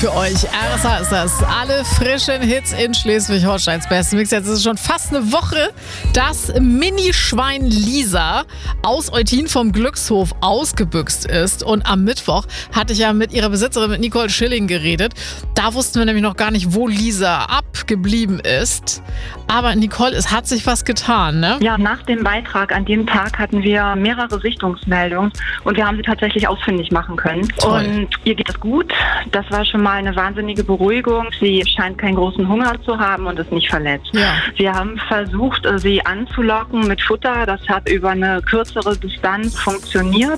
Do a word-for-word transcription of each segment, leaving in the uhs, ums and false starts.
Für euch, R S H ist das. Alle frischen Hits in Schleswig-Holsteins besten Mix. Jetzt ist es schon fast eine Woche, dass Minischwein Lisa aus Eutin vom Glückshof ausgebüxt ist. Und am Mittwoch hatte ich ja mit ihrer Besitzerin, mit Nicole Schilling, geredet. Da wussten wir nämlich noch gar nicht, wo Lisa abgeblieben ist. Aber Nicole, es hat sich was getan, ne? Ja, nach dem Beitrag an dem Tag hatten wir mehrere Sichtungsmeldungen und wir haben sie tatsächlich ausfindig machen können. Toll. Und ihr geht es gut. Das war schon mal eine wahnsinnige Beruhigung. Sie scheint keinen großen Hunger zu haben und ist nicht verletzt. Ja. Wir haben versucht, sie anzulocken mit Futter. Das hat über eine kürzere Distanz funktioniert.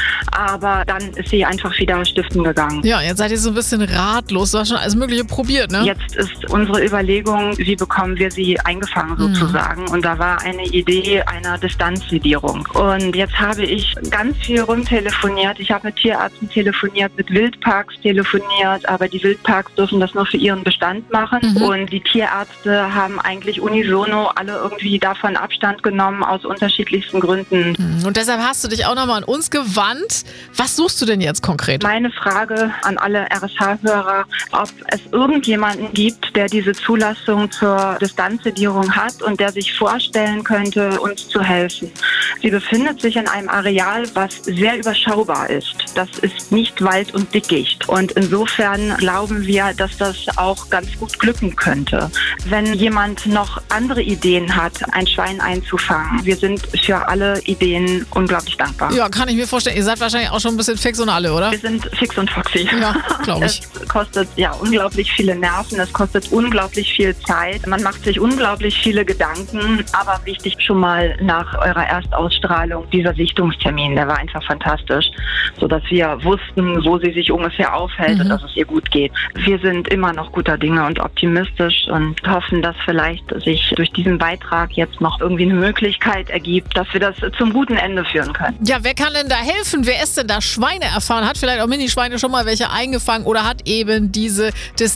Aber dann ist sie einfach wieder stiften gegangen. Ja, jetzt seid ihr so ein bisschen ratlos. Du hast schon alles Mögliche probiert, ne? Jetzt ist unsere Überlegung, wie bekommen wir sie eingefangen sozusagen. Mhm. Und da war eine Idee einer Distanzsedierung. Und jetzt habe ich ganz viel rumtelefoniert. Ich habe mit Tierärzten telefoniert, mit Wildparks telefoniert, aber die Wildparks dürfen das nur für ihren Bestand machen. Mhm. Und die Tierärzte haben eigentlich unisono alle irgendwie davon Abstand genommen, aus unterschiedlichsten Gründen. Mhm. Und deshalb hast du dich auch nochmal an uns gewandt. Was suchst du denn jetzt konkret? Meine Frage an alle R S H-Hörer, ob es irgendjemanden gibt, der diese Zulassung zur Distanzsedierung hat und der sich vorstellen könnte, uns zu helfen. Sie befindet sich in einem Areal, was sehr überschaubar ist. Das ist nicht Wald und Dickicht. Und insofern glauben wir, dass das auch ganz gut glücken könnte. Wenn jemand noch andere Ideen hat, ein Schwein einzufangen, wir sind für alle Ideen unglaublich dankbar. Ja, kann ich mir vorstellen. Ihr seid wahrscheinlich auch schon ein bisschen fix und alle, oder? Wir sind fix und foxy. Ja, glaube ich. Es kostet ja unglaublich viele Nerven, es kostet unglaublich viel Zeit. Man macht sich unglaublich viele Gedanken, aber wichtig schon mal nach eurer Erstausstrahlung, dieser Sichtungstermin, der war einfach fantastisch, sodass wir wussten, wo sie sich ungefähr aufhält, mhm, und dass es ihr gut geht. Wir sind immer noch guter Dinge und optimistisch und hoffen, dass vielleicht sich durch diesen Beitrag jetzt noch irgendwie eine Möglichkeit ergibt, dass wir das zum guten Ende führen können. Ja, wer kann denn da helfen? Wer ist denn da Schweine erfahren? Hat vielleicht auch Minischweine schon mal welche eingefangen oder hat eben diese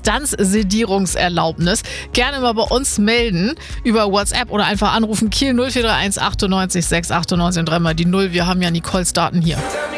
Distanzsedierungserlaubnis? Gerne mal bei uns melden über WhatsApp oder einfach anrufen. Kiel null vier drei eins achtundneunzig sechs achtundneunzig und dreimal die Null. Wir haben ja Nicoles Daten hier.